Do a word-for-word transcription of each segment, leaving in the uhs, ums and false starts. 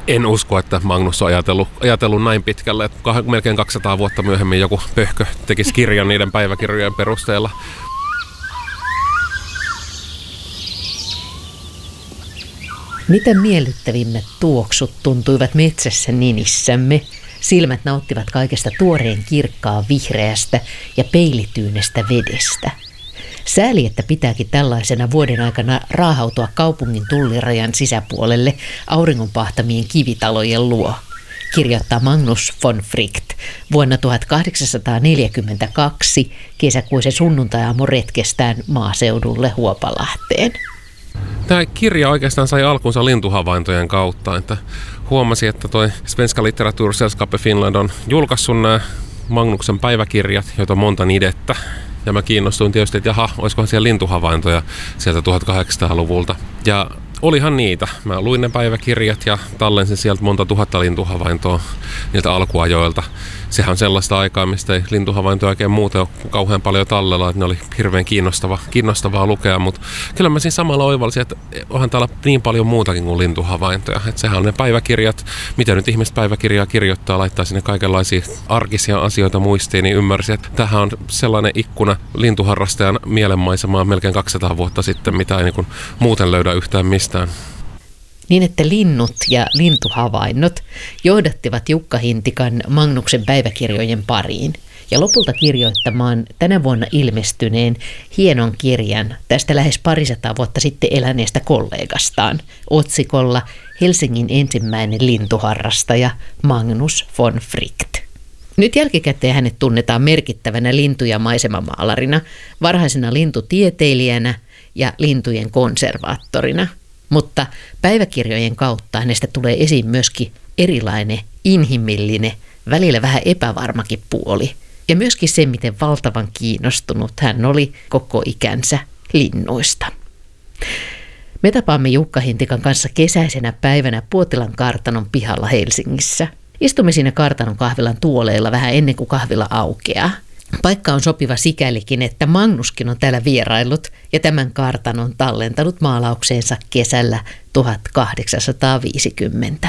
En usko, että Magnus on ajatellut, ajatellut näin pitkälle, että melkein kaksisataa vuotta myöhemmin joku pöhkö tekisi kirjan niiden päiväkirjojen perusteella. Mitä miellyttävimmät tuoksut tuntuivat metsässä ninissämme. Silmät nauttivat kaikesta tuoreen kirkkaa vihreästä ja peilityynestä vedestä. Sääli, että pitääkin tällaisena vuoden aikana raahautua kaupungin tullirajan sisäpuolelle auringonpahtamien kivitalojen luo, kirjoittaa Magnus von Wright vuonna tuhatkahdeksansataaneljäkymmentäkaksi kesäkuisen sunnuntai-aamun retkestään maaseudulle Huopalahteen. Tämä kirja oikeastaan sai alkunsa lintuhavaintojen kautta, että huomasi, että toi Svenska Litteratursällskapet Finland on julkaissut nämä Magnuksen päiväkirjat, joita on monta nidettä. Ja mä kiinnostuin tietysti, että jaha, olisikohan siellä lintuhavaintoja sieltä tuhatkahdeksansataaluvulta. Ja olihan niitä. Mä luin ne päiväkirjat ja tallensin sieltä monta tuhatta lintuhavaintoa niiltä alkuajoilta. Sehän on sellaista aikaa, mistä ei lintuhavaintoja oikein muuten ole kauhean paljon tallella, että ne oli hirveän kiinnostava, kiinnostavaa lukea, mutta kyllä mä siinä samalla oivalsin, että onhan täällä niin paljon muutakin kuin lintuhavaintoja. Että sehän on ne päiväkirjat, mitä nyt ihmiset päiväkirjaa kirjoittaa, laittaa sinne kaikenlaisia arkisia asioita muistiin, niin ymmärsin, että tämähän on sellainen ikkuna lintuharrastajan mielenmaisemaa melkein kaksisataa vuotta sitten, mitä ei niin kuin muuten löydä yhtään mistään. Niin, että linnut ja lintuhavainnot johdattivat Jukka Hintikan Magnuksen päiväkirjojen pariin ja lopulta kirjoittamaan tänä vuonna ilmestyneen hienon kirjan tästä lähes parisataa vuotta sitten eläneestä kollegastaan otsikolla Helsingin ensimmäinen lintuharrastaja Magnus von Wright. Nyt jälkikäteen hänet tunnetaan merkittävänä lintu- ja maisemamaalarina, varhaisena lintutieteilijänä ja lintujen konservaattorina. Mutta päiväkirjojen kautta hänestä tulee esiin myöskin erilainen, inhimillinen, välillä vähän epävarmakin puoli. Ja myöskin se, miten valtavan kiinnostunut hän oli koko ikänsä linnuista. Me tapaamme Jukka Hintikan kanssa kesäisenä päivänä Puotilan kartanon pihalla Helsingissä. Istumme siinä kartanon kahvilan tuoleilla vähän ennen kuin kahvila aukeaa. Paikka on sopiva sikälikin, että Magnuskin on täällä vieraillut ja tämän kartanon tallentanut maalaukseensa kesällä tuhatkahdeksansataaviisikymmentä.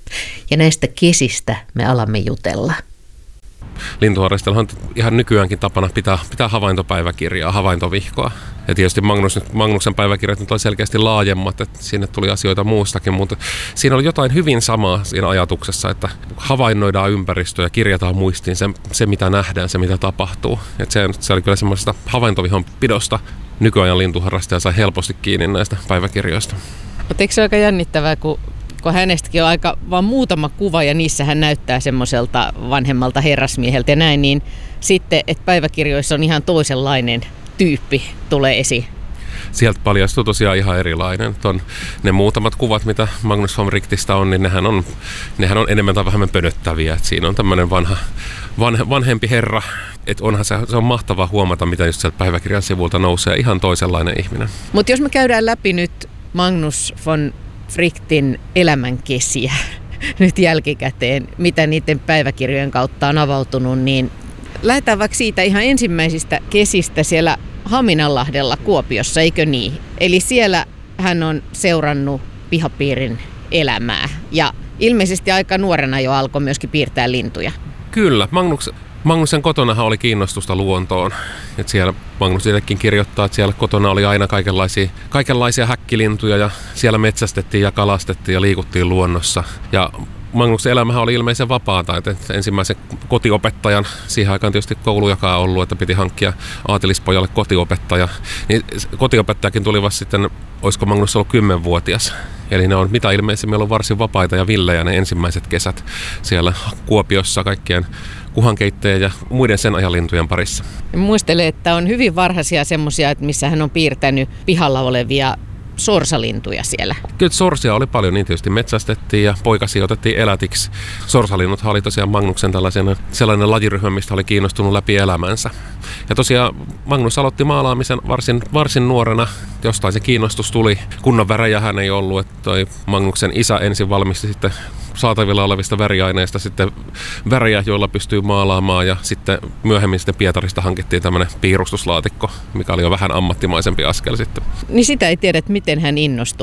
Ja näistä kesistä me alamme jutella. Lintuharrastajalla on ihan nykyäänkin tapana pitää, pitää havaintopäiväkirjaa, havaintovihkoa. Ja tietysti Magnus, Magnuksen päiväkirjat nyt oli selkeästi laajemmat, että sinne tuli asioita muustakin, mutta siinä oli jotain hyvin samaa siinä ajatuksessa, että havainnoidaan ympäristöä ja kirjataan muistiin se, se mitä nähdään, se mitä tapahtuu. Että se, se oli kyllä semmoisesta havaintovihon pidosta nykyajan lintuharrastaja sai helposti kiinni näistä päiväkirjoista. Mutta eikö se aika jännittävää, kun kun hänestäkin on aika vaan muutama kuva ja niissä hän näyttää semmoiselta vanhemmalta herrasmieheltä ja näin, niin sitten, että päiväkirjoissa on ihan toisenlainen tyyppi tulee esiin. Sieltä paljastuu tosiaan ihan erilainen. On ne muutamat kuvat, mitä Magnus von Wrightista on, niin nehän on, nehän on enemmän tai vähemmän pönöttäviä. Et siinä on tämmöinen vanha, vanhe, vanhempi herra. Et onhan se, se on mahtavaa huomata, mitä just sieltä päiväkirjan sivulta nousee. Ihan toisenlainen ihminen. Mutta jos me käydään läpi nyt Magnus von Wrightin elämänkesiä nyt jälkikäteen, mitä niiden päiväkirjojen kautta on avautunut, niin lähdetään vaikka siitä ihan ensimmäisistä kesistä siellä Haminanlahdella Kuopiossa, eikö niin? Eli siellä hän on seurannut pihapiirin elämää ja ilmeisesti aika nuorena jo alkoi myöskin piirtää lintuja. Kyllä, Magnus, Magnuksen kotonahan oli kiinnostusta luontoon. Et siellä Magnus itsekin kirjoittaa, että siellä kotona oli aina kaikenlaisia, kaikenlaisia häkkilintuja ja siellä metsästettiin ja kalastettiin ja liikuttiin luonnossa. Ja Magnuksen elämähän oli ilmeisen vapaata, että ensimmäisen kotiopettajan, siihen aikaan tietysti koulujakaan ollut, että piti hankkia aatelispojalle kotiopettaja. Niin kotiopettajakin tuli vasta sitten, olisiko Magnus ollut kymmenvuotias. Eli ne on mitä ilmeisemmin ollut varsin vapaita ja villejä ne ensimmäiset kesät siellä Kuopiossa kaikkien kuhankeittäjien ja muiden sen ajan lintujen parissa. Muistelen, että on hyvin varhaisia semmoisia, että missä hän on piirtänyt pihalla olevia sorsalintuja siellä. Kyllä sorsia oli paljon, niin tietysti metsästettiin ja poikasia otettiin elätiksi. Sorsalinnuthan oli tosiaan Magnuksen tällainen sellainen lajiryhmä, mistä oli kiinnostunut läpi elämänsä. Ja tosiaan Magnus aloitti maalaamisen varsin, varsin nuorena, jostain se kiinnostus tuli. Kunnon värejä hän ei ollut, että toi Magnuksen isä ensin valmisti sitten saatavilla olevista väriaineista sitten värejä, joilla pystyy maalaamaan ja sitten myöhemmin sitten Pietarista hankittiin tämmöinen piirustuslaatikko, mikä oli jo vähän ammattimaisempi askel sitten. Niin sitä ei tiedä, että miten hän innostui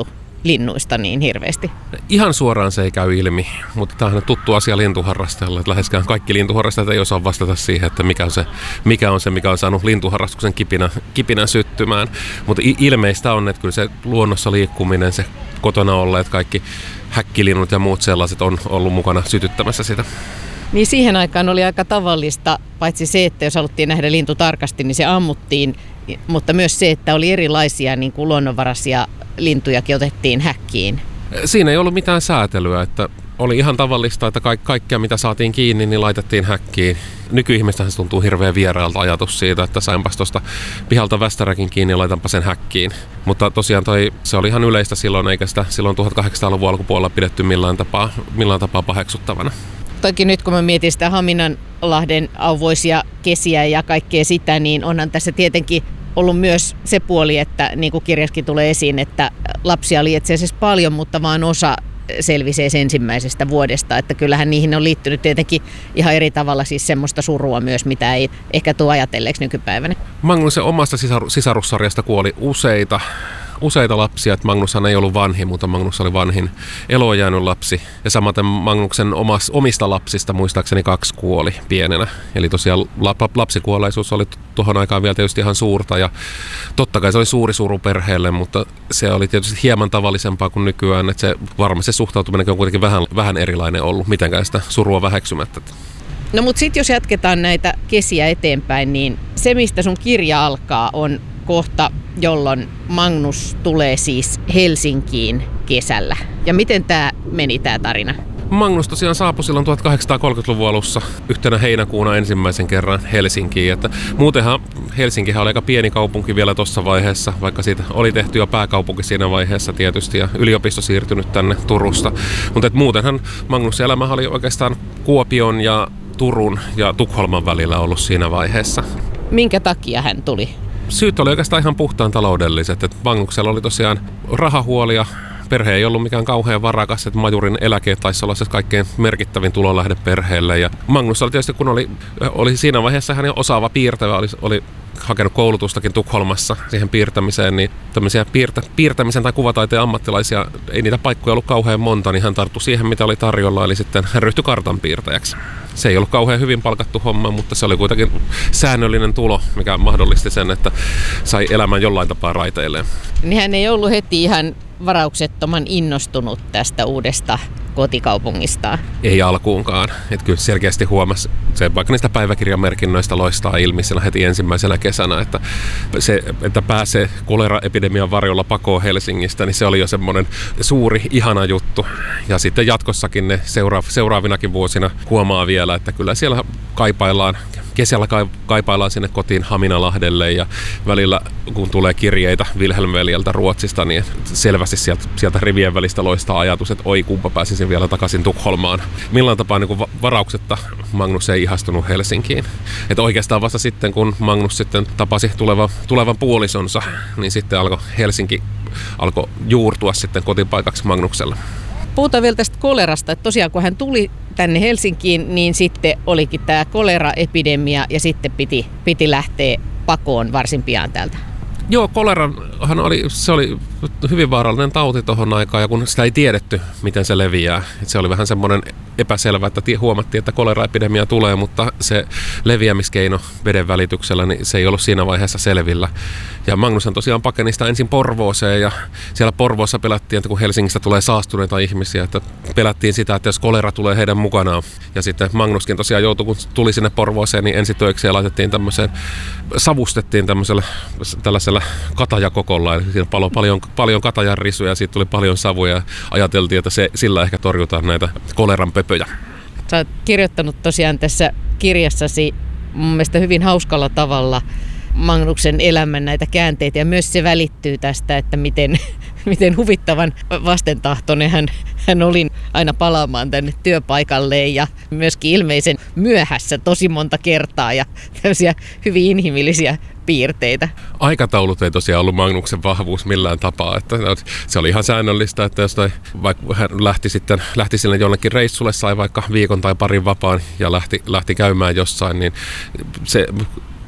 linnuista niin hirveästi? Ihan suoraan se ei käy ilmi, mutta tämä on tuttu asia lintuharrastajalla, että läheskään kaikki lintuharrastajat ei osaa vastata siihen, että mikä on se, mikä on, se, mikä on saanut lintuharrastuksen kipinä, kipinä syttymään. Mutta ilmeistä on, että kyllä se luonnossa liikkuminen, se kotona olleet kaikki häkkilinnut ja muut sellaiset on ollut mukana sytyttämässä sitä. Niin siihen aikaan oli aika tavallista, paitsi se, että jos haluttiin nähdä lintu tarkasti, niin se ammuttiin, mutta myös se, että oli erilaisia niin kuin luonnonvaraisia lintujakin otettiin häkkiin. Siinä ei ollut mitään säätelyä, että oli ihan tavallista, että kaik- kaikkea mitä saatiin kiinni, niin laitettiin häkkiin. Nykyihmistähän se tuntuu hirveän vierailta ajatus siitä, että sainpas tuosta pihalta västäräkin kiinni ja laitanpa sen häkkiin. Mutta tosiaan toi, se oli ihan yleistä silloin, eikä sitä silloin tuhatkahdeksansataaluvun alkupuolella pidetty millään tapaa, millään tapaa paheksuttavana. Toki nyt kun mä mietin sitä Haminanlahden auvoisia kesiä ja kaikkea sitä, niin onhan tässä tietenkin ollut myös se puoli, että niin kuin kirjassakin tulee esiin, että lapsia oli itse asiassa paljon, mutta vaan osa selvisee ensimmäisestä vuodesta. Että kyllähän niihin on liittynyt tietenkin ihan eri tavalla siis semmoista surua myös, mitä ei ehkä tule ajatelleeksi nykypäivänä. Magnuksen omasta sisar- sisarussarjasta kuoli useita. Useita lapsia, että Magnushan ei ollut vanhin, mutta Magnus oli vanhin eloon jäänyt lapsi. Ja samaten Magnuksen omas, omista lapsista muistaakseni kaksi kuoli pienenä. Eli tosiaan lapsikuolleisuus oli tuohon aikaan vielä tietysti ihan suurta. Ja totta kai se oli suuri suru perheelle, mutta se oli tietysti hieman tavallisempaa kuin nykyään. Että se varmasti se suhtautuminen on kuitenkin vähän, vähän erilainen ollut, mitenkään sitä surua väheksymättä. No mutta sitten jos jatketaan näitä kesiä eteenpäin, niin se mistä sun kirja alkaa on kohta, jolloin Magnus tulee siis Helsinkiin kesällä. Ja miten tämä meni tämä tarina? Magnus tosiaan saapui silloin tuhatkahdeksansataakolmekymmentäluvun alussa yhtenä heinäkuuna ensimmäisen kerran Helsinkiin. Että muutenhan Helsinkihän oli aika pieni kaupunki vielä tuossa vaiheessa, vaikka siitä oli tehty jo pääkaupunki siinä vaiheessa tietysti ja yliopisto siirtynyt tänne Turusta. Mutta muutenhan Magnuksen elämä oli oikeastaan Kuopion ja Turun ja Tukholman välillä ollut siinä vaiheessa. Minkä takia hän tuli? Syyt oli oikeastaan ihan puhtaan taloudelliset. Et Magnuksella oli tosiaan rahahuolia. Perhe ei ollut mikään kauhean varakas, että majurin eläke taisi olla se kaikkein merkittävin tulonlähde perheelle. Ja Magnus oli tietysti, kun oli, oli siinä vaiheessa hän osaava piirtävä, oli, oli hakenut koulutustakin Tukholmassa siihen piirtämiseen, niin tämmöisiä piirtä, piirtämisen tai kuvataiteen ammattilaisia, ei niitä paikkoja ollut kauhean monta, niin hän tarttui siihen, mitä oli tarjolla, eli sitten hän ryhtyi kartanpiirtäjäksi. Se ei ollut kauhean hyvin palkattu homma, mutta se oli kuitenkin säännöllinen tulo, mikä mahdollisti sen, että sai elämän jollain tapaa raiteilleen. Niin hän ei ollut heti ihan varauksettoman innostunut tästä uudesta kotikaupungistaan. Ei alkuunkaan. Että kyllä selkeästi huomasi, se vaikka niistä päiväkirjamerkinnöistä loistaa ilmi siellä heti ensimmäisenä kesänä, että se, että pääsee koleraepidemian varjolla pakoon Helsingistä, niin se oli jo semmoinen suuri, ihana juttu. Ja sitten jatkossakin ne seura- seuraavinakin vuosina huomaa vielä, että kyllä siellä kaipaillaan, kesällä kaipaillaan sinne kotiin Haminalahdelle ja välillä kun tulee kirjeitä Wilhelm-veljeltä Ruotsista, niin selvästi sieltä, sieltä rivien välistä loistaa ajatus, että oi kumpa pääsisin vielä takaisin Tukholmaan. Millään tapaa niin kuin varauksetta Magnus ei ihastunut Helsinkiin. Että oikeastaan vasta sitten, kun Magnus sitten tapasi tulevan, tulevan puolisonsa, niin sitten alkoi Helsinki alkoi juurtua sitten kotipaikaksi Magnuksella. Puhutaan vielä tästä kolerasta, että tosiaan kun hän tuli tänne Helsinkiin, niin sitten olikin tämä koleraepidemia ja sitten piti, piti lähteä pakoon varsin pian täältä. Joo, kolerahan oli, se oli hyvin vaarallinen tauti tuohon aikaan, ja kun sitä ei tiedetty, miten se leviää. Et se oli vähän semmoinen epäselvä, että huomattiin, että koleraepidemia tulee, mutta se leviämiskeino veden välityksellä, niin se ei ollut siinä vaiheessa selvillä. Ja Magnushan tosiaan pakeni sitä ensin Porvooseen, ja siellä Porvoossa pelättiin, että kun Helsingistä tulee saastuneita ihmisiä, että pelättiin sitä, että jos kolera tulee heidän mukanaan. Ja sitten Magnuskin tosiaan joutui, kun tuli sinne Porvooseen, niin ensitöikseen laitettiin tämmöiseen, savustettiin tämmöisellä tällaisella katajakokolla, eli siinä palo paljon, paljon katajan risuja ja siitä tuli paljon savuja ja ajateltiin, että se, sillä ehkä torjutaan näitä koleran pöpöjä. Sä oot kirjoittanut tosiaan tässä kirjassasi mun mielestä hyvin hauskalla tavalla Magnuksen elämän näitä käänteitä ja myös se välittyy tästä, että miten, miten huvittavan vastentahtoinen hän, hän oli aina palaamaan tänne työpaikalleen ja myöskin ilmeisen myöhässä tosi monta kertaa ja tämmöisiä hyvin inhimillisiä piirteitä. Aikataulut ei tosiaan ollut Magnuksen vahvuus millään tapaa. Että se oli ihan säännöllistä, että jos toi, vaikka hän lähti sitten lähti sille jonnekin reissulle, sai vaikka viikon tai parin vapaan ja lähti, lähti käymään jossain, niin se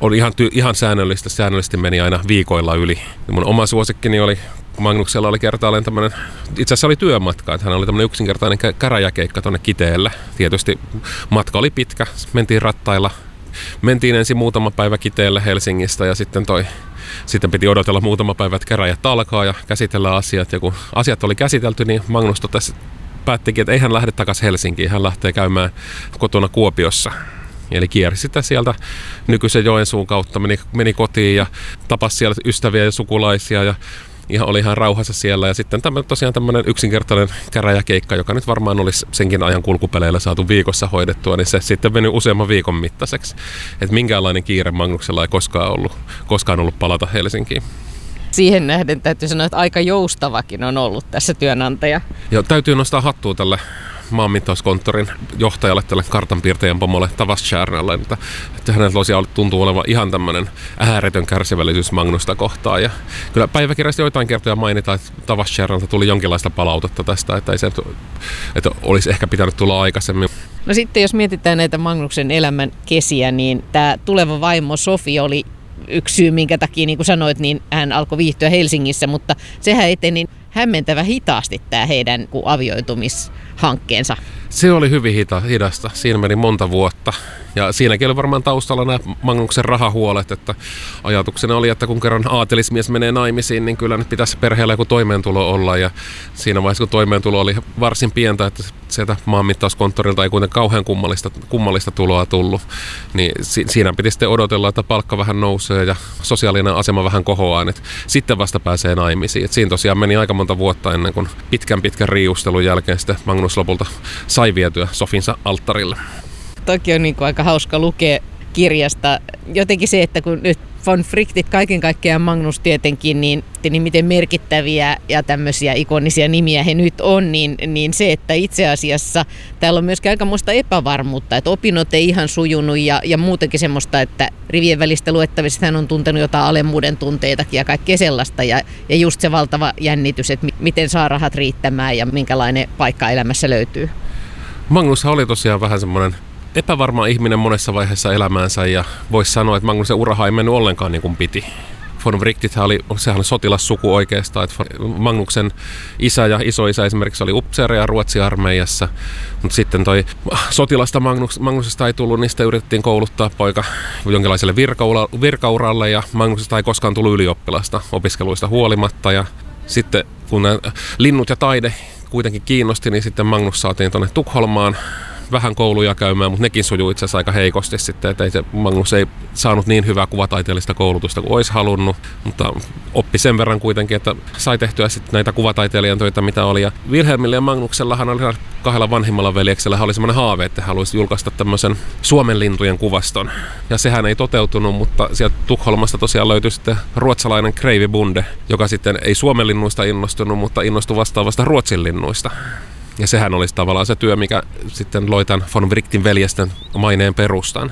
oli ihan, ty- ihan säännöllistä, säännöllisesti meni aina viikoilla yli. Mun oma suosikkini oli, Magnuksella oli kertaalleen tämmöinen, itse asiassa oli työmatka, että hän oli tämmöinen yksinkertainen käräjäkeikka tuonne Kiteelle. Tietysti matka oli pitkä, mentiin rattailla, mentiin ensin muutama päivä Kiteelle Helsingistä ja sitten toi Sitten piti odotella muutama päivä, että käräjät alkaa ja käsitellä asiat. Ja kun asiat oli käsitelty, niin Magnus totesi, päättikin, että ei hän lähde takaisin Helsinkiin. Hän lähtee käymään kotona Kuopiossa. Eli kiersi sitä sieltä nykyisen Joensuun kautta, meni, meni kotiin ja tapasi siellä ystäviä ja sukulaisia. Ja ihan oli ihan rauhassa siellä. Ja sitten tämmönen, tosiaan tämmöinen yksinkertainen käräjäkeikka, joka nyt varmaan olisi senkin ajan kulkupeleillä saatu viikossa hoidettua, niin se sitten meni useamman viikon mittaiseksi. Että minkäänlainen kiire Magnuksella ei koskaan ollut, koskaan ollut palata Helsinkiin. Siihen nähden täytyy sanoa, että aika joustavakin on ollut tässä työnantaja. Ja täytyy nostaa hattua tälle maanmittauskonttorin johtajalle, tälle kartanpiirtäjän pomolle Tawas Tjärnälle, että, että hänellä tosiaan tuntuu olevan ihan tämmöinen ääretön kärsivällisyys Magnusta kohtaan. Ja kyllä päiväkirjasta joitain kertoja mainitaan, että Tawas Tjärnältä tuli jonkinlaista palautetta tästä, että, ei se, että olisi ehkä pitänyt tulla aikaisemmin. No sitten jos mietitään näitä Magnuksen elämän kesiä, niin tämä tuleva vaimo Sofi oli yksi syy, minkä takia, niin kuin sanoit, niin hän alkoi viihtyä Helsingissä, mutta sehän eteni hämmentävä hitaasti tämä heidän avioitumishankkeensa. Se oli hyvin hita, hidasta. Siinä meni monta vuotta. Ja siinäkin oli varmaan taustalla nämä Magnuksen rahahuolet, että ajatuksena oli, että kun kerran aatelismies menee naimisiin, niin kyllä nyt pitäisi perheellä joku toimeentulo olla. Ja siinä vaiheessa, kun toimeentulo oli varsin pientä, että sieltä maanmittauskonttorilta ei kuitenkaan kauhean kummallista, kummallista tuloa tullut, niin si- siinä piti sitten odotella, että palkka vähän nousee ja sosiaalinen asema vähän kohoaa, että sitten vasta pääsee naimisiin. Et siinä tosiaan meni aika monta vuotta ennen kuin pitkän pitkän riiustelun jälkeen sitten Magnus lopulta sai vietyä Sofinsa alttarille. Toki on niin kuin aika hauska lukea kirjasta. Jotenkin se, että kun nyt von Frichtit kaiken kaikkiaan Magnus tietenkin, niin, niin miten merkittäviä ja tämmöisiä ikonisia nimiä he nyt on, niin, niin se, että itse asiassa täällä on myöskin aikamoista epävarmuutta, että opinnot ei ihan sujunut ja, ja muutenkin semmoista, että rivien välistä luettavissa hän on tuntenut jotain alemmuuden tunteitakin ja kaikkea sellaista. Ja, ja just se valtava jännitys, että miten saa rahat riittämään ja minkälainen paikka elämässä löytyy. Magnus oli tosiaan vähän semmoinen epävarma ihminen monessa vaiheessa elämäänsä ja voisi sanoa, että Magnuksen uraha ei mennyt ollenkaan niin kuin piti. Von Frichtithän oli, sehän oli sotilassuku oikeastaan, että Magnuksen isä ja isoisä esimerkiksi oli upseereja Ruotsin armeijassa, mutta sitten toi sotilasta Magnus, Magnusesta ei tullut, niistä yritettiin kouluttaa poika jonkinlaiselle virkaura, virkauralle ja Magnusesta ei koskaan tullut ylioppilasta opiskeluista huolimatta ja sitten kun nämä linnut ja taide kuitenkin kiinnosti, niin sitten Magnus saatiin tuonne Tukholmaan vähän kouluja käymään, mutta nekin sujuu itse asiassa aika heikosti sitten, että ei se, Magnus ei saanut niin hyvää kuvataiteellista koulutusta kuin olisi halunnut, mutta oppi sen verran kuitenkin, että sai tehtyä sitten näitä kuvataiteilijan töitä, mitä oli. Ja Wilhelmillä ja Magnuksellahan oli kahdella vanhimmalla veljeksellä oli semmoinen haave, että he haluaisi julkaista tämmöisen Suomen lintujen kuvaston. Ja sehän ei toteutunut, mutta sieltä Tukholmasta tosiaan löytyi sitten ruotsalainen Kreivi Bunde, joka sitten ei Suomen linnuista innostunut, mutta innostui vastaavasta Ruotsin linnuista. Ja sehän olisi tavallaan se työ, mikä sitten loi tämän von Frichtin veljesten maineen perustan.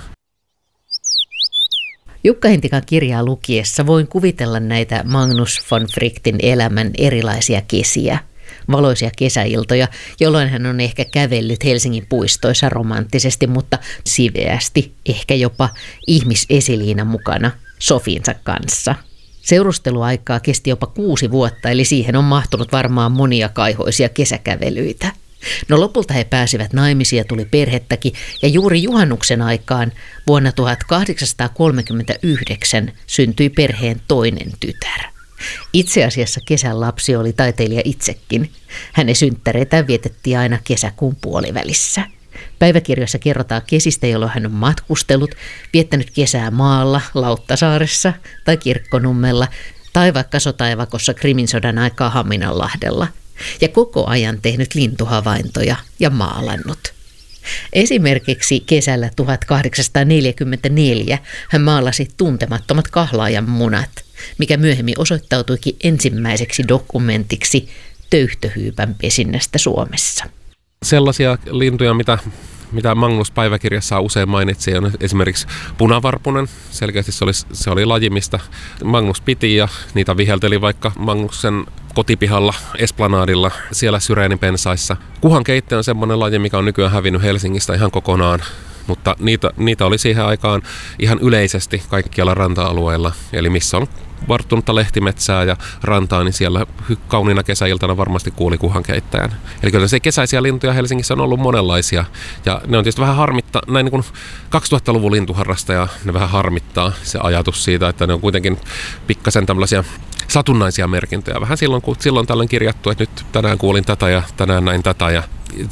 Jukka Hintikan kirjaa lukiessa voin kuvitella näitä Magnus von Frichtin elämän erilaisia kesiä, valoisia kesäiltoja, jolloin hän on ehkä kävellyt Helsingin puistoissa romanttisesti, mutta siveästi, ehkä jopa ihmisesiliina mukana Sofinsa kanssa. Seurusteluaikaa kesti jopa kuusi vuotta, eli siihen on mahtunut varmaan monia kaihoisia kesäkävelyitä. No lopulta he pääsivät naimisiin ja tuli perhettäkin, ja juuri juhannuksen aikaan vuonna tuhatkahdeksansataakolmekymmentäyhdeksän syntyi perheen toinen tytär. Itse asiassa kesän lapsi oli taiteilija itsekin. Hänen synttäreitään vietettiin aina kesäkuun puolivälissä. Päiväkirjoissa kerrotaan kesistä, jolloin hän on matkustellut, viettänyt kesää maalla, Lauttasaaressa tai Kirkkonummella tai vaikka sotaivakossa Krimin sodan aikaa Haminanlahdella ja koko ajan tehnyt lintuhavaintoja ja maalannut. Esimerkiksi kesällä tuhatkahdeksansataaneljäkymmentäneljä hän maalasi tuntemattomat kahlaajan munat, mikä myöhemmin osoittautuikin ensimmäiseksi dokumentiksi töyhtöhyypän pesinnästä Suomessa. Sellaisia lintuja, mitä, mitä Magnus päiväkirjassa usein mainitsi, on esimerkiksi punavarpunen. Selkeästi se oli, se oli laji, mistä Magnus piti ja niitä vihelteli vaikka Magnuksen kotipihalla, Esplanadilla, siellä syreeninpensaissa. Kuhankeitto on semmoinen laji, mikä on nykyään hävinnyt Helsingistä ihan kokonaan. Mutta niitä, niitä oli siihen aikaan ihan yleisesti kaikkialla ranta-alueilla, eli missä on varttunutta lehtimetsää ja rantaa, niin siellä kauniina kesäiltana varmasti kuuli kuhankeittäjän. Eli kyllä se kesäisiä lintuja Helsingissä on ollut monenlaisia, ja ne on tietysti vähän harmittaa, näin niin kuin kaksituhattaluvun lintuharrastaja, ne vähän harmittaa se ajatus siitä, että ne on kuitenkin pikkasen tällaisia satunnaisia merkintöjä. Vähän silloin, kun silloin tällöin kirjattu, että nyt tänään kuulin tätä ja tänään näin tätä, ja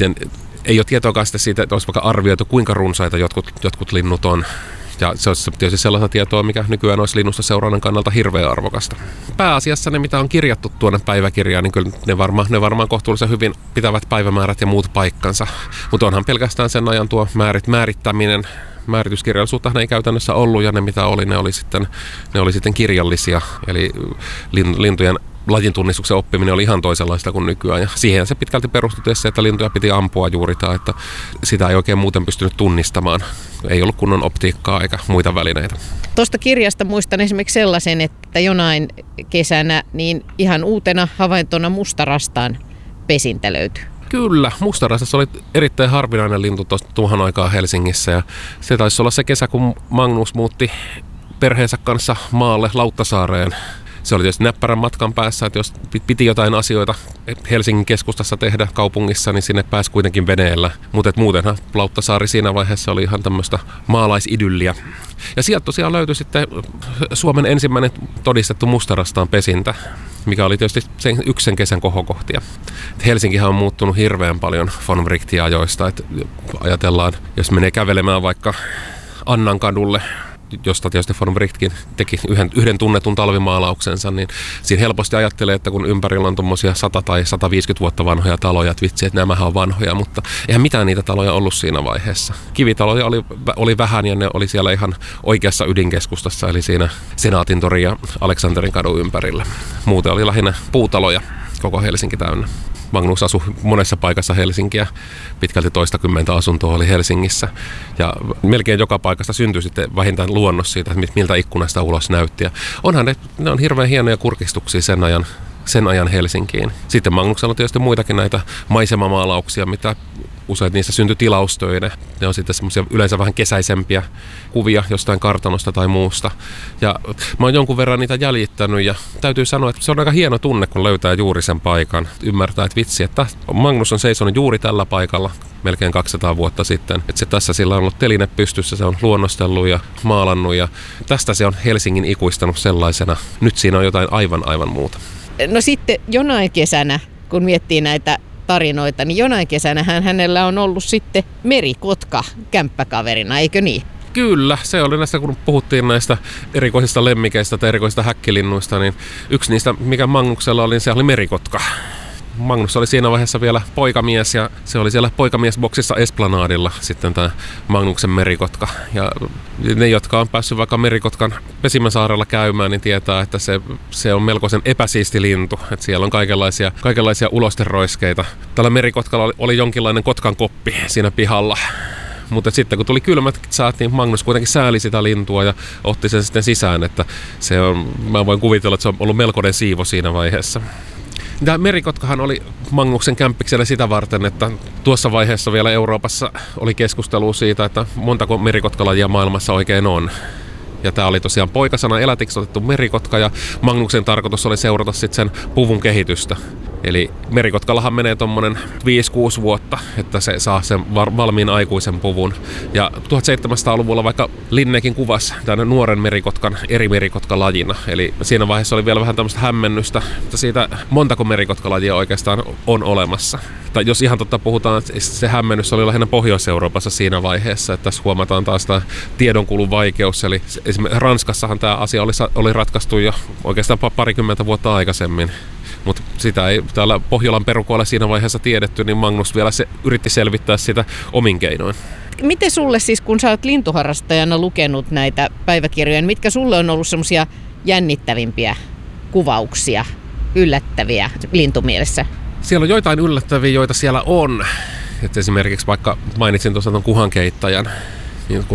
ei ole tietoakaan siitä, että olisi vaikka arvioitu, kuinka runsaita jotkut, jotkut linnut on. Ja se olisi tietysti sellaista tietoa, mikä nykyään olisi linnusta seurannan kannalta hirveän arvokasta. Pääasiassa ne, mitä on kirjattu tuonne päiväkirjaan, niin kyllä ne, varma, ne varmaan kohtuullisen hyvin pitävät päivämäärät ja muut paikkansa. Mutta onhan pelkästään sen ajan tuo määrit, määrittäminen. Määrityskirjallisuutta ei käytännössä ollut, ja ne mitä oli, ne oli sitten, ne oli sitten kirjallisia. Eli lintujen lajin tunnistuksen oppiminen oli ihan toisenlaista kuin nykyään. Ja siihen se pitkälti perustui se, että lintuja piti ampua juuritaan, että sitä ei oikein muuten pystynyt tunnistamaan. Ei ollut kunnon optiikkaa eikä muita välineitä. Tuosta kirjasta muistan esimerkiksi sellaisen, että jonain kesänä niin ihan uutena havaintona mustarastaan pesintä löytyi. Kyllä, mustarastas oli erittäin harvinainen lintu tuohon aikaan Helsingissä, ja se taisi olla se kesä, kun Magnus muutti perheensä kanssa maalle Lauttasaareen. Se oli tietysti näppärän matkan päässä, että jos piti jotain asioita Helsingin keskustassa tehdä kaupungissa, niin sinne pääsi kuitenkin veneellä. Mutta muutenhan Lauttasaari siinä vaiheessa oli ihan tämmöistä maalaisidylliä. Ja sieltä tosiaan löytyi sitten Suomen ensimmäinen todistettu mustarastaan pesintä, mikä oli tietysti sen yksi sen kesän kohokohtia. Et Helsinkihän on muuttunut hirveän paljon von Wrightin ajoista. Et ajatellaan, jos menee kävelemään vaikka Annan kadulle, josta tietysti von Wrichtkin teki yhden, yhden tunnetun talvimaalauksensa, niin siinä helposti ajattelee, että kun ympärillä on tuommoisia sata tai sata viisikymmentä vuotta vanhoja taloja, että vitsi, että nämähän on vanhoja, mutta eihän mitään niitä taloja ollut siinä vaiheessa. Kivitaloja oli, oli vähän, ja ne oli siellä ihan oikeassa ydinkeskustassa, eli siinä Senaatintori ja Aleksanterin kadun ympärillä. Muuten oli lähinnä puutaloja, koko Helsinki täynnä. Magnus asui monessa paikassa Helsinkiä, pitkälti toistakymmentä asuntoa oli Helsingissä, ja melkein joka paikasta syntyi sitten vähintään luonnos siitä, että miltä ikkunasta ulos näytti. Ja onhan ne, ne on hirveän hienoja kurkistuksia sen ajan, sen ajan Helsinkiin. Sitten Magnuksella on tietysti muitakin näitä maisemamaalauksia, mitä usein niissä syntyi tilaustöinä. Ne on sitten semmoisia yleensä vähän kesäisempiä kuvia jostain kartanosta tai muusta. Ja mä oon jonkun verran niitä jäljittänyt, ja täytyy sanoa, että se on aika hieno tunne, kun löytää juuri sen paikan. Ymmärtää, että vitsi, että Magnus on seisonut juuri tällä paikalla melkein kaksisataa vuotta sitten. Että se tässä sillä on ollut teline pystyssä, se on luonnostellut ja maalannut, ja tästä se on Helsingin ikuistanut sellaisena. Nyt siinä on jotain aivan aivan muuta. No sitten jonain kesänä, kun miettii näitä tarinoita, niin jonain kesänä hänellä on ollut sitten merikotka kämppäkaverina, eikö niin? Kyllä, se oli näistä, kun puhuttiin näistä erikoisista lemmikeistä tai erikoisista häkkilinnuista, niin yksi niistä, mikä Magnuksella oli, niin se oli merikotka. Magnus oli siinä vaiheessa vielä poikamies, ja se oli siellä poikamiesboksissa Esplanadilla sitten tämä Magnuksen merikotka. Ja ne, jotka on päässyt vaikka merikotkan Pesimäsaarella käymään, niin tietää, että se, se on melkoisen epäsiisti lintu. Että siellä on kaikenlaisia, kaikenlaisia ulosteroiskeita. Tällä merikotkalla oli, oli jonkinlainen kotkan koppi siinä pihalla. Mutta sitten kun tuli kylmät säät, niin Magnus kuitenkin sääli sitä lintua ja otti sen sitten sisään. Että se on, mä voin kuvitella, että se on ollut melkoinen siivo siinä vaiheessa. Tämä merikotkahan oli Magnuksen kämppiksellä sitä varten, että tuossa vaiheessa vielä Euroopassa oli keskustelua siitä, että montako merikotkalajia maailmassa oikein on. Ja tämä oli tosiaan poikasana elätiksi otettu merikotka, ja Magnuksen tarkoitus oli seurata sitten sen puvun kehitystä. Eli merikotkallahan menee tuommoinen viisi kuusi vuotta, että se saa sen valmiin aikuisen puvun. Ja tuhatseitsemänsataaluvulla vaikka Linnekin kuvasi tämän nuoren merikotkan eri merikotkalajina. Eli siinä vaiheessa oli vielä vähän tämmöistä hämmennystä, että siitä montako merikotkalajia oikeastaan on olemassa. Tai jos ihan totta puhutaan, että se hämmennys oli lähinnä Pohjois-Euroopassa siinä vaiheessa, että tässä huomataan taas tämä tiedonkulun vaikeus. Eli esimerkiksi Ranskassahan tämä asia oli, oli ratkaistu jo oikeastaan parikymmentä vuotta aikaisemmin. Mutta sitä ei täällä Pohjolan perukoilla siinä vaiheessa tiedetty, niin Magnus vielä se yritti selvittää sitä omin keinoin. Miten sulle siis, kun sä oot lintuharrastajana lukenut näitä päiväkirjoja, mitkä sulle on ollut semmoisia jännittävimpiä kuvauksia, yllättäviä lintumielessä? Siellä on joitain yllättäviä, joita siellä on. Et esimerkiksi vaikka mainitsin tuossa tuon kuhankeittäjän, niin kun on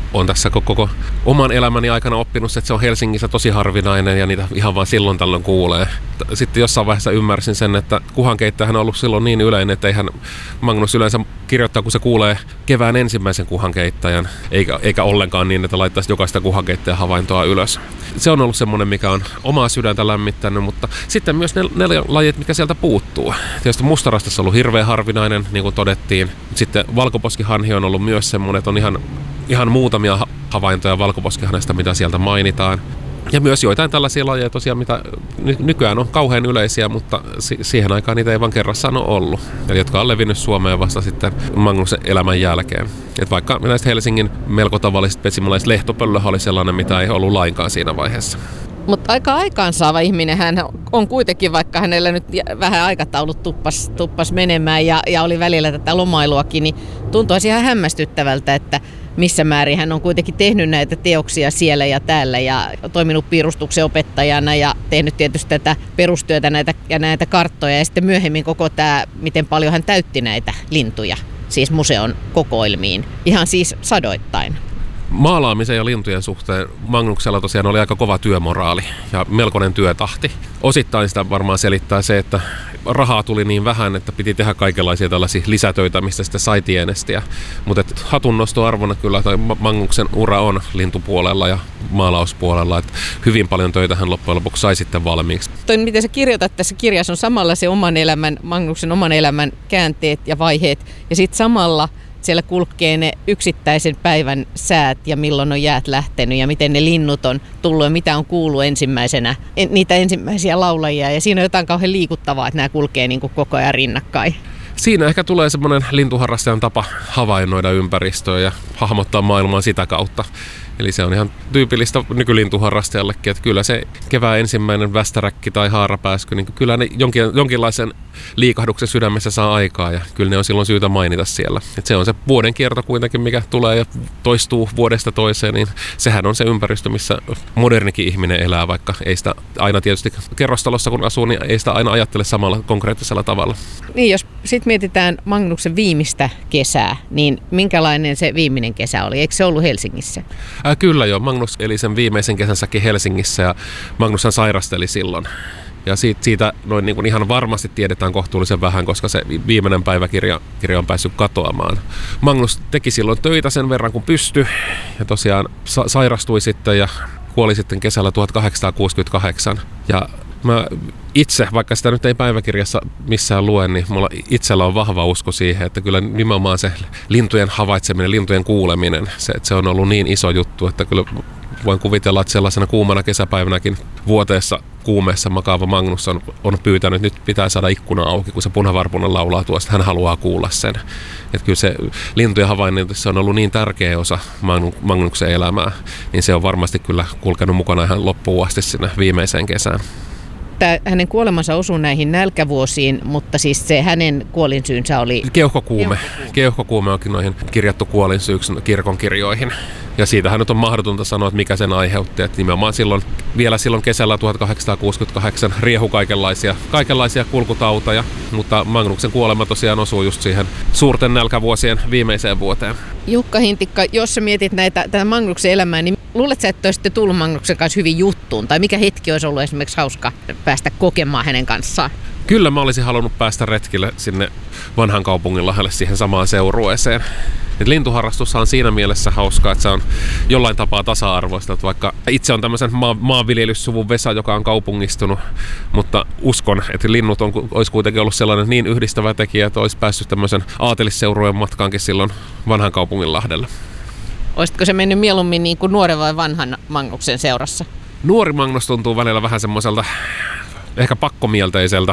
on tässä koko oman elämäni aikana oppinut, että se on Helsingissä tosi harvinainen ja niitä ihan vaan silloin tällöin kuulee. Sitten jossain vaiheessa ymmärsin sen, että kuhankeittäjähän on ollut silloin niin yleinen, että eihän Magnus yleensä kirjoittaa, kun se kuulee kevään ensimmäisen kuhankeittäjän, eikä, eikä ollenkaan niin, että laittaisi jokaista kuhankeittäjän havaintoa ylös. Se on ollut semmoinen, mikä on omaa sydäntä lämmittänyt, mutta sitten myös ne neljä lajit, mikä sieltä puuttuu. Tietysti mustarastas on ollut hirveän harvinainen, niin kuin todettiin. Sitten valkoposkihanhi on ollut myös semmoinen, että on ihan, ihan muutamia havaintoja valkoposkihanhesta, mitä sieltä mainitaan. Ja myös joitain tällaisia lajeja tosiaan, mitä nykyään on kauhean yleisiä, mutta siihen aikaan niitä ei vaan kerrassaan ole ollut. Eli jotka on levinnyt Suomeen vasta sitten Magnuksen elämän jälkeen. Et vaikka näistä Helsingin melko tavallisista pesimälaiset lehtopöllöhän oli sellainen, mitä ei ollut lainkaan siinä vaiheessa. Mutta aika aikaansaava ihminen hän on kuitenkin, vaikka hänellä nyt vähän aikataulut tuppas, tuppas menemään ja, ja oli välillä tätä lomailuakin, niin tuntuisi ihan hämmästyttävältä, että missä määrin hän on kuitenkin tehnyt näitä teoksia siellä ja täällä ja toiminut piirustuksen opettajana ja tehnyt tietysti tätä perustyötä näitä, ja näitä karttoja ja sitten myöhemmin koko tämä, miten paljon hän täytti näitä lintuja, siis museon kokoelmiin, ihan siis sadoittain. Maalaamisen ja lintujen suhteen Magnuksella tosiaan oli aika kova työmoraali ja melkoinen työtahti. Osittain sitä varmaan selittää se, että rahaa tuli niin vähän, että piti tehdä kaikenlaisia tällaisia lisätöitä, mistä sitten sai tienestiä. Mutta hatunnostoarvona kyllä toi Magnuksen ura on lintupuolella ja maalauspuolella. Että hyvin paljon töitä hän loppujen lopuksi sai sitten valmiiksi. Toi, miten sä kirjoitat tässä kirjassa, on samalla se oman elämän, Magnuksen oman elämän käänteet ja vaiheet ja sitten samalla siellä kulkee ne yksittäisen päivän säät ja milloin on jäät lähtenyt ja miten ne linnut on tullut ja mitä on kuullut ensimmäisenä, niitä ensimmäisiä laulajia. Ja siinä on jotain kauhean liikuttavaa, että nämä kulkee niin kuin koko ajan rinnakkain. Siinä ehkä tulee semmoinen lintuharrastajan tapa havainnoida ympäristöä ja hahmottaa maailmaa sitä kautta. Eli se on ihan tyypillistä nykylintuharrastajallekin, että kyllä se kevään ensimmäinen västäräkki tai haarapääsky, niin kyllä ne jonkin, jonkinlaisen liikahduksen sydämessä saa aikaa ja kyllä ne on silloin syytä mainita siellä. Että se on se vuoden kierto kuitenkin, mikä tulee ja toistuu vuodesta toiseen, niin sehän on se ympäristö, missä modernikin ihminen elää, vaikka ei sitä aina tietysti kerrostalossa kun asuu, niin ei sitä aina ajattele samalla konkreettisella tavalla. Niin, jos sitten mietitään Magnuksen viimeistä kesää, niin minkälainen se viimeinen kesä oli? Eikö se ollut Helsingissä? Ää, kyllä joo, Magnus eli sen viimeisen kesänsäkin Helsingissä ja Magnushan sairasteli silloin. Ja siitä, siitä noin niin kuin ihan varmasti tiedetään kohtuullisen vähän, koska se viimeinen päiväkirja kirja on päässyt katoamaan. Magnus teki silloin töitä sen verran kuin pystyi ja tosiaan sa- sairastui sitten ja kuoli sitten kesällä tuhatkahdeksansataakuusikymmentäkahdeksan. Ja mä itse, vaikka sitä nyt ei päiväkirjassa missään lue, niin mulla itsellä on vahva usko siihen, että kyllä nimenomaan se lintujen havaitseminen, lintujen kuuleminen, se, että se on ollut niin iso juttu, että kyllä voin kuvitella, että sellaisena kuumana kesäpäivänäkin vuoteessa kuumeessa makaava Magnus on, on pyytänyt, että nyt pitää saada ikkuna auki, kun se punavarpunen laulaa tuosta, hän haluaa kuulla sen. Että kyllä se lintujen havainnointi on ollut niin tärkeä osa Magnuksen elämää, niin se on varmasti kyllä kulkenut mukana ihan loppuun asti sinne viimeiseen kesään. Tämä hänen kuolemansa osui näihin nälkävuosiin, mutta siis se hänen kuolinsyynsä oli keuhkokuume. Keuhkokuume, Keuhkokuume onkin noihin kirjattu kuolinsyyksi kirkon kirjoihin. Ja siitähän nyt on mahdotonta sanoa, että mikä sen aiheutti. Että nimenomaan silloin, vielä silloin kesällä tuhatkahdeksansataakuusikymmentäkahdeksan riehu kaikenlaisia, kaikenlaisia kulkutauteja, mutta Magnuksen kuolema tosiaan osuu just siihen suurten nälkävuosien viimeiseen vuoteen. Jukka Hintikka, jos sä mietit näitä, tätä Magnuksen elämää, niin luulet sä, että olisitte tullut Magnuksen kanssa hyvin juttuun? Tai mikä hetki olisi ollut esimerkiksi hauska päästä kokemaan hänen kanssaan? Kyllä mä olisin halunnut päästä retkille sinne vanhan kaupungin lähelle siihen samaan seurueeseen. Et lintuharrastus on siinä mielessä hauskaa, että se on jollain tapaa tasa-arvoista. Että vaikka itse on tämmöisen maa, maanviljelyssuvun Vesa, joka on kaupungistunut, mutta uskon, että linnut on, olisi kuitenkin ollut sellainen niin yhdistävä tekijä, että olisi päässyt tämmöisen aatelisseurueen matkaankin silloin vanhan kaupungin lahdelle. Olisitko se mennyt mieluummin niin kuin nuoren vai vanhan Magnuksen seurassa? Nuori Magnus tuntuu välillä vähän semmoiselta ehkä pakkomielteiseltä.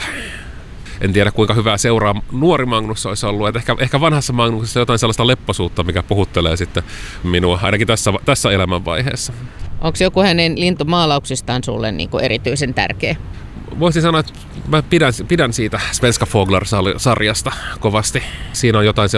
En tiedä kuinka hyvää seuraa nuori Magnus olisi ollut. Et ehkä, ehkä vanhassa Magnuksessa jotain sellaista lepposuutta, mikä puhuttelee sitten minua, ainakin tässä, tässä elämänvaiheessa. Onko joku hänen lintumaalauksistaan sulle niin kuin erityisen tärkeä? Voisin sanoa, että mä pidän, pidän siitä Svenska Fåglar-sarjasta kovasti. Siinä on jotain